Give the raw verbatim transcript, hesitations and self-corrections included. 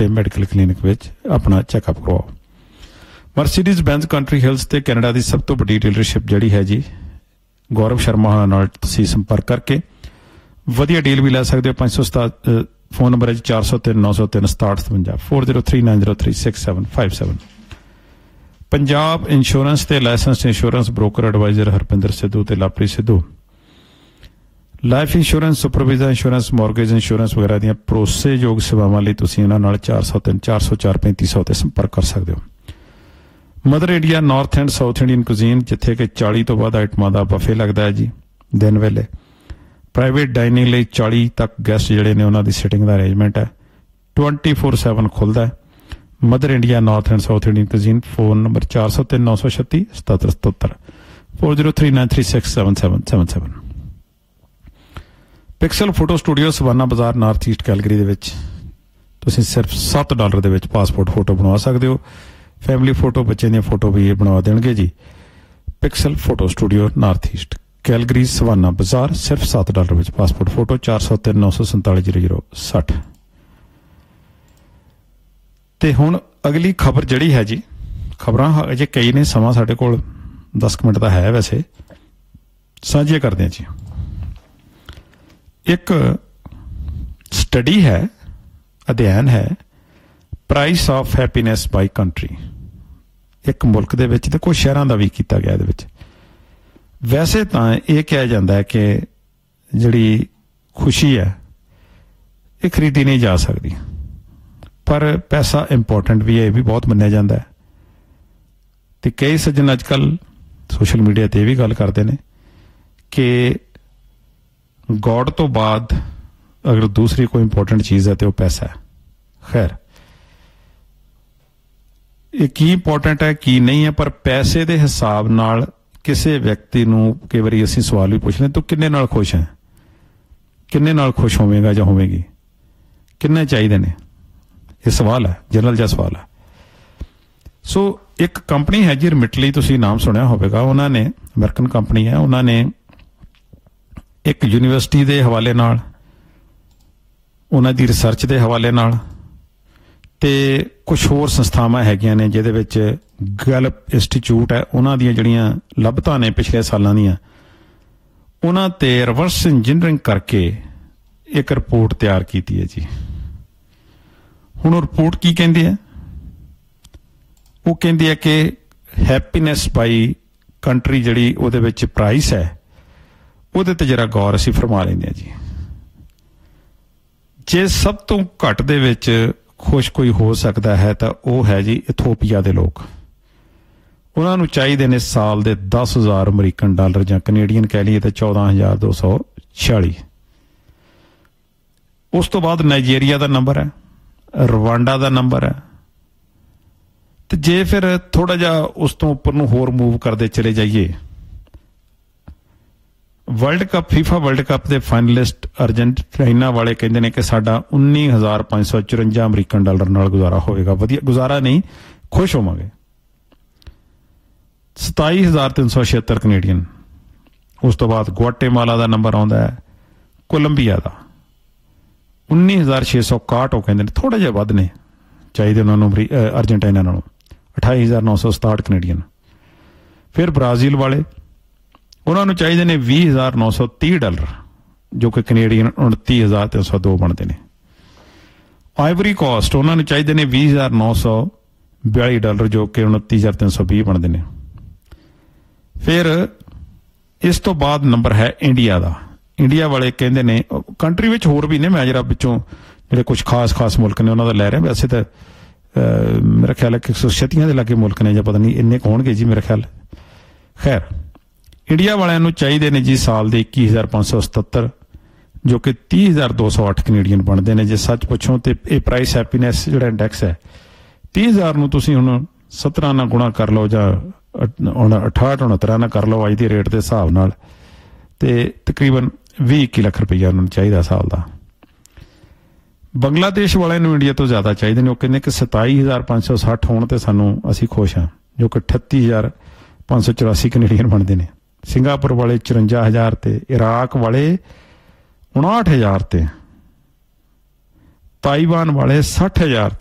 ਉੱਥੇ medical clinic ਵਿੱਚ ਆਪਣਾ ਚੈੱਕਅਪ ਕਰਵਾਓ। ਮਰਸੀਡੀਜ਼ ਬੈਂਜ਼ ਕੰਟਰੀ ਹਿਲਸ ਤੇ ਕੈਨੇਡਾ ਦੀ ਸਭ ਤੋਂ ਵੱਡੀ ਡੀਲਰਸ਼ਿਪ ਜਿਹੜੀ ਹੈ ਜੀ ਗੌਰਵ ਸ਼ਰਮਾ ਨਾਲ ਤੁਸੀਂ ਸੰਪਰਕ ਕਰਕੇ ਵਧੀਆ ਡੀਲ ਵੀ ਲੈ ਸਕਦੇ ਹੋ। ਪੰਜ ਸੌ ਸਤਾਹਠ ਫੋਨ ਨੰਬਰ ਹੈ ਜੀ ਚਾਰ ਸੌ ਤਿੰਨ ਨੌ ਸੌ ਤਿੰਨ ਸਤਾਹਠ ਸਤਵੰਜਾ four zero three nine zero three six seven five seven. Punjab insurance ਤੇ licensed insurance broker advisor Harpinder Sidhu ਤੇ ਲਾਪਰੀ Sidhu life insurance, supervisor insurance, mortgage insurance ਵਗੈਰਾ ਦੀਆਂ ਭਰੋਸੇਯੋਗ ਸੇਵਾਵਾਂ ਲਈ ਤੁਸੀਂ ਇਹਨਾਂ ਨਾਲ ਚਾਰ ਸੌ ਤਿੰਨ ਚਾਰ ਸੌ ਚਾਰ ਪੈਂਤੀ ਸੌ ਤੇ ਸੰਪਰਕ ਕਰ ਸਕਦੇ ਹੋ। Mother India north and south Indian cuisine, ਜਿੱਥੇ ਕਿ ਚਾਲੀ ਤੋਂ ਵੱਧ ਆਈਟਮਾਂ ਦਾ ਬਫੇ ਲੱਗਦਾ ਹੈ ਜੀ ਦਿਨ ਵੇਲੇ। ਪ੍ਰਾਈਵੇਟ ਡਾਈਨਿੰਗ ਲਈ ਚਾਲੀ ਤੱਕ ਗੈਸਟ ਜਿਹੜੇ ਨੇ ਉਹਨਾਂ ਦੀ ਸਿਟਿੰਗ ਦਾ ਅਰੇਂਜਮੈਂਟ ਹੈ। ਟਵੈਂਟੀ ਫੋਰ ਸੈਵਨ ਖੁੱਲ੍ਹਦਾ ਹੈ। Mother India north and south Indian cuisine, phone number ਚਾਰ ਸੌ ਤਿੰਨ ਨੌ ਸੌ ਛੱਤੀ ਸਤੱਤਰ ਸਤੱਤਰ four zero three nine three six seven seven seven seven. Pixel photo studio savanna ਬਾਜ਼ਾਰ ਨਾਰਥ ਈਸਟ ਕੈਲਗਰੀ ਦੇ ਵਿੱਚ ਤੁਸੀਂ ਸਿਰਫ ਸੱਤ ਡਾਲਰ ਦੇ ਵਿੱਚ ਪਾਸਪੋਰਟ ਫੋਟੋ ਬਣਵਾ ਸਕਦੇ ਹੋ। ਫੈਮਿਲੀ ਫੋਟੋ, ਬੱਚੇ ਦੀਆਂ ਫੋਟੋ ਵੀ ਇਹ ਬਣਵਾ ਦੇਣਗੇ ਜੀ। Pixel photo studio north East Calgary savanna ਬਾਜ਼ਾਰ, ਸਿਰਫ ਸੱਤ ਡਾਲਰ ਵਿੱਚ ਪਾਸਪੋਰਟ ਫੋਟੋ। ਚਾਰ ਸੌ ਤਿੰਨ ਨੌ ਸੌ ਸੰਤਾਲੀ ਜ਼ੀਰੋ ਜ਼ੀਰੋ ਸੱਠ। ਤੇ ਹੁਣ ਅਗਲੀ ਖਬਰ ਜਿਹੜੀ ਹੈ ਜੀ, ਖਬਰਾਂ ਅਜੇ ਕਈ ਨੇ, ਸਮਾਂ ਸਾਡੇ ਕੋਲ ਦਸ ਕੁ ਮਿੰਟ ਦਾ ਹੈ ਵੈਸੇ, ਸਾਂਝੀਆਂ ਕਰਦੇ ਹਾਂ ਜੀ। ਇੱਕ ਸਟੱਡੀ ਹੈ, ਅਧਿਐਨ ਹੈ, price of happiness by country. ਇੱਕ ਮੁਲਕ ਦੇ ਵਿੱਚ ਤੇ ਕੁਝ ਸ਼ਹਿਰਾਂ ਦਾ ਵੀ ਕੀਤਾ ਗਿਆ ਇਹਦੇ ਵਿੱਚ। ਵੈਸੇ ਤਾਂ ਇਹ ਕਿਹਾ ਜਾਂਦਾ ਹੈ ਕਿ ਜਿਹੜੀ ਖੁਸ਼ੀ ਹੈ ਇਹ ਖਰੀਦੀ ਨਹੀਂ ਜਾ ਸਕਦੀ, ਪਰ ਪੈਸਾ ਇੰਪੋਰਟੈਂਟ ਵੀ ਹੈ, ਇਹ ਵੀ ਬਹੁਤ ਮੰਨਿਆ ਜਾਂਦਾ ਹੈ। ਤੇ ਕਈ ਸੱਜਣ ਅੱਜ ਕੱਲ੍ਹ ਸੋਸ਼ਲ ਮੀਡੀਆ ਤੇ ਇਹ ਵੀ ਗੱਲ ਕਰਦੇ ਨੇ ਕਿ ਗੋਡ ਤੋਂ ਬਾਅਦ ਅਗਰ ਦੂਸਰੀ ਕੋਈ ਇੰਪੋਰਟੈਂਟ ਚੀਜ਼ ਹੈ ਤੇ ਉਹ ਪੈਸਾ ਹੈ। ਖੈਰ, ਇਹ ਕੀ ਇੰਪੋਰਟੈਂਟ ਹੈ ਕੀ ਨਹੀਂ ਹੈ, ਪਰ ਪੈਸੇ ਦੇ ਹਿਸਾਬ ਨਾਲ ਕਿਸੇ ਵਿਅਕਤੀ ਨੂੰ ਕਈ ਵਾਰੀ ਅਸੀਂ ਸਵਾਲ ਵੀ ਪੁੱਛਦੇ ਤੂੰ ਕਿੰਨੇ ਨਾਲ ਖੁਸ਼ ਹੈ, ਕਿੰਨੇ ਨਾਲ ਖੁਸ਼ ਹੋਵੇਗਾ ਜਾਂ ਹੋਵੇਗੀ, ਕਿੰਨੇ ਚਾਹੀਦੇ ਨੇ, ਇਹ ਸਵਾਲ ਹੈ, ਜਨਰਲ ਜਿਹਾ ਸਵਾਲ ਹੈ। ਸੋ ਇੱਕ ਕੰਪਨੀ ਹੈ ਜੀ ਰਿਮਿਟਲੀ, ਤੁਸੀਂ ਨਾਮ ਸੁਣਿਆ ਹੋਵੇਗਾ। ਉਹਨਾਂ ਨੇ, ਅਮਰੀਕਨ ਕੰਪਨੀ ਹੈ, ਉਹਨਾਂ ਨੇ ਇੱਕ ਯੂਨੀਵਰਸਿਟੀ ਦੇ ਹਵਾਲੇ ਨਾਲ, ਉਹਨਾਂ ਦੀ ਰਿਸਰਚ ਦੇ ਹਵਾਲੇ ਨਾਲ ਤੇ ਕੁਝ ਹੋਰ ਸੰਸਥਾਵਾਂ ਹੈਗੀਆਂ ਨੇ ਜਿਹਦੇ ਵਿੱਚ ਗੈਲਪ ਇੰਸਟੀਚਿਊਟ ਹੈ, ਉਹਨਾਂ ਦੀਆਂ ਜਿਹੜੀਆਂ ਲੱਭਤਾਂ ਨੇ ਪਿਛਲੇ ਸਾਲਾਂ ਦੀਆਂ, ਉਹਨਾਂ ਤੇ ਰਿਵਰਸ ਇੰਜੀਨੀਅਰਿੰਗ ਕਰਕੇ ਇੱਕ ਰਿਪੋਰਟ ਤਿਆਰ ਕੀਤੀ ਹੈ ਜੀ। ਹੁਣ ਉਹ ਰਿਪੋਰਟ ਕੀ ਕਹਿੰਦੀ ਹੈ? ਉਹ ਕਹਿੰਦੀ ਹੈ ਕਿ ਹੈਪੀਨੈਸ ਬਾਈ ਕੰਟਰੀ ਜਿਹੜੀ ਉਹਦੇ ਵਿੱਚ ਪ੍ਰਾਈਸ ਹੈ, ਉਹਦੇ ਤੇ ਜਰਾ ਗੌਰ ਅਸੀਂ ਫਰਮਾ ਲੈਂਦੇ ਹਾਂ ਜੀ। ਜੇ ਸਭ ਤੋਂ ਘੱਟ ਦੇ ਵਿੱਚ ਖੁਸ਼ ਕੋਈ ਹੋ ਸਕਦਾ ਹੈ ਤਾਂ ਉਹ ਹੈ ਜੀ ਇਥੋਪੀਆ ਦੇ ਲੋਕ। ਉਹਨਾਂ ਨੂੰ ਚਾਹੀਦੇ ਨੇ ਸਾਲ ਦੇ ਦਸ ਹਜ਼ਾਰ ਅਮਰੀਕਨ ਡਾਲਰ ਜਾਂ ਕੈਨੇਡੀਅਨ ਕਹਿ ਲਈਏ ਤਾਂ ਚੌਦਾਂ ਹਜ਼ਾਰ ਦੋ ਸੌ ਛਿਆਲੀ। ਉਸ ਤੋਂ ਬਾਅਦ ਨਾਈਜੀਰੀਆ ਦਾ ਨੰਬਰ ਹੈ, ਰਵਾਂਡਾ ਦਾ ਨੰਬਰ ਹੈ। ਤੇ ਜੇ ਫਿਰ ਥੋੜਾ ਜਿਹਾ ਉਸ ਤੋਂ ਉੱਪਰ ਨੂੰ ਹੋਰ ਮੂਵ ਕਰਦੇ ਚਲੇ ਜਾਈਏ, world cup, FIFA world cup ਦੇ ਫਾਈਨਲਿਸਟ ਅਰਜਨਟੀਨਾ ਵਾਲੇ ਕਹਿੰਦੇ ਨੇ ਕਿ ਸਾਡਾ ਉੱਨੀ ਹਜ਼ਾਰ ਪੰਜ ਸੌ ਚੁਰੰਜਾ ਅਮਰੀਕਨ ਡਾਲਰ ਨਾਲ ਗੁਜ਼ਾਰਾ ਹੋਵੇਗਾ। ਵਧੀਆ ਗੁਜ਼ਾਰਾ ਨਹੀਂ, ਖੁਸ਼ ਹੋਵਾਂਗੇ। ਸਤਾਈ ਹਜ਼ਾਰ ਤਿੰਨ ਸੌ ਛਿਹੱਤਰ ਕੈਨੇਡੀਅਨ। ਉਸ ਤੋਂ ਬਾਅਦ ਗੁਆਟੇਮਾਲਾ ਦਾ ਨੰਬਰ ਆਉਂਦਾ ਹੈ, ਕੋਲੰਬੀਆ ਦਾ ਉੱਨੀ ਹਜ਼ਾਰ ਛੇ ਸੌ ਇਕਾਹਠ। ਉਹ ਕਹਿੰਦੇ ਨੇ ਥੋੜ੍ਹਾ ਜਿਹਾ ਵੱਧ ਨੇ ਚਾਹੀਦੇ ਉਹਨਾਂ ਨੂੰ ਅਰਜਨਟੀਨਾ ਨਾਲੋਂ, ਅਠਾਈ ਹਜ਼ਾਰ ਨੌ ਸੌ ਸਤਾਹਠ ਕੈਨੇਡੀਅਨ। ਫਿਰ ਬ੍ਰਾਜ਼ੀਲ ਵਾਲੇ, ਉਹਨਾਂ ਨੂੰ ਚਾਹੀਦੇ ਨੇ ਵੀਹ ਹਜ਼ਾਰ ਨੌ ਸੌ ਤੀਹ ਡਾਲਰ, ਜੋ ਕਿ ਕੈਨੇਡੀਅਨ ਉਨੱਤੀ ਹਜ਼ਾਰ ਤਿੰਨ ਸੌ ਦੋ ਬਣਦੇ ਨੇ। ਆਈਵਰੀ ਕੋਸਟ, ਉਹਨਾਂ ਨੂੰ ਚਾਹੀਦੇ ਨੇ ਵੀਹ ਹਜ਼ਾਰ ਨੌ ਸੌ ਬਿਆਲੀ ਡਾਲਰ, ਜੋ ਕਿ ਉਨੱਤੀ ਹਜ਼ਾਰ ਤਿੰਨ ਸੌ ਵੀਹ ਬਣਦੇ ਨੇ। ਫਿਰ ਇਸ ਤੋਂ ਬਾਅਦ ਨੰਬਰ ਹੈ ਇੰਡੀਆ ਦਾ। ਇੰਡੀਆ ਵਾਲੇ ਕਹਿੰਦੇ ਨੇ, ਕੰਟਰੀ ਵਿੱਚ ਹੋਰ ਵੀ ਨੇ, ਮੈਂ ਜਰਾ ਵਿੱਚੋਂ ਜਿਹੜੇ ਕੁਝ ਖਾਸ ਖਾਸ ਮੁਲਕ ਨੇ ਉਹਨਾਂ ਦਾ ਲੈ ਰਿਹਾ। ਵੈਸੇ ਤਾਂ ਮੇਰਾ ਖਿਆਲ ਹੈ ਕਿ ਇੱਕ ਸੌ ਛੱਤੀਆਂ ਦੇ ਲਾਗੇ ਮੁਲਕ ਨੇ, ਜਾਂ ਪਤਾ ਨਹੀਂ ਇੰਨੇ ਕੁ ਹੋਣਗੇ ਜੀ ਮੇਰਾ ਖਿਆਲ। ਖੈਰ, ਇੰਡੀਆ ਵਾਲਿਆਂ ਨੂੰ ਚਾਹੀਦੇ ਨੇ ਜੀ ਸਾਲ ਦੇ ਇੱਕੀ ਹਜ਼ਾਰ ਪੰਜ ਸੌ ਸਤੱਤਰ, ਜੋ ਕਿ ਤੀਹ ਹਜ਼ਾਰ ਦੋ ਸੌ ਅੱਠ ਕੈਨੇਡੀਅਨ ਬਣਦੇ ਨੇ ਜੇ ਸੱਚ ਪੁੱਛੋ। ਤੇ ਇਹ ਪ੍ਰਾਈਸ ਹੈਪੀਨੈਸ ਜਿਹੜਾ ਇੰਡੈਕਸ ਹੈ, ਤੀਹ ਹਜ਼ਾਰ ਨੂੰ ਤੁਸੀਂ ਹੁਣ ਸੱਤਰਾਂ ਨਾਲ ਗੁਣਾ ਕਰ ਲਓ ਜਾਂ ਹੁਣ ਅਠਾਹਠ ਉਣਹੱਤਰਾਂ ਨਾਲ ਕਰ ਲਓ ਅੱਜ ਦੇ ਰੇਟ ਦੇ ਹਿਸਾਬ ਨਾਲ, ਤੇ ਤਕਰੀਬਨ ਵੀਹ ਇੱਕੀ ਲੱਖ ਰੁਪਈਆ ਉਹਨਾਂ ਨੂੰ ਚਾਹੀਦਾ ਸਾਲ ਦਾ। ਬੰਗਲਾਦੇਸ਼ ਵਾਲਿਆਂ ਨੂੰ ਇੰਡੀਆ ਤੋਂ ਜ਼ਿਆਦਾ ਚਾਹੀਦੇ ਨੇ। ਉਹ ਕਹਿੰਦੇ ਕਿ ਸਤਾਈ ਹਜ਼ਾਰ ਪੰਜ ਸੌ ਸੱਠ ਹੋਣ ਤੇ ਸਾਨੂੰ ਅਸੀਂ ਖੁਸ਼ ਹਾਂ, ਜੋ ਕਿ ਅਠੱਤੀ ਹਜ਼ਾਰ ਪੰਜ ਸੌ ਚੁਰਾਸੀ ਕੈਨੇਡੀਅਨ ਬਣਦੇ ਨੇ। ਸਿੰਗਾਪੁਰ ਵਾਲੇ ਚੁਰੰਜਾ ਹਜ਼ਾਰ ਤੇ, ਇਰਾਕ ਵਾਲੇ ਉਣਾਹਠ ਹਜ਼ਾਰ ਤੇ, ਤਾਈਵਾਨ ਵਾਲੇ ਸੱਠ ਹਜ਼ਾਰ